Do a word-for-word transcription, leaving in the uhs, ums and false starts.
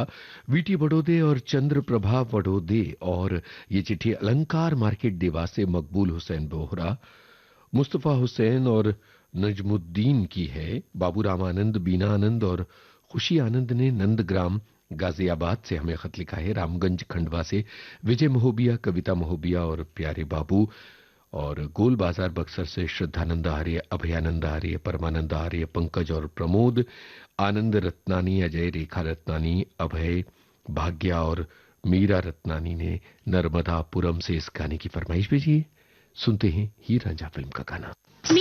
Bohra, VT बड़ोदे और चंद्र प्रभा बड़ोदे। और ये चिट्ठी अलंकार मार्केट देवास से मकबूल हुसैन बोहरा, मुस्तफा हुसैन और नजमुद्दीन की है। बाबूराम आनंद, बीना आनंद और खुशी आनंद ने नंदग्राम गाजियाबाद से हमें खत लिखा है। रामगंज खंडवा से विजय महोबिया, कविता महोबिया और प्यारे बाबू। और गोल बाजार बक्सर से श्रद्धानंद आर्य, अभयानंद आर्य, परमानंद आर्य, पंकज और प्रमोद, आनंद रत्नानी, अजय, रेखा रत्नानी, अभय, भाग्या और मीरा रत्नानी ने नर्मदापुरम से इस गाने की फरमाइश भेजी है। सुनते हैं हीर रांझा फिल्म का गाना।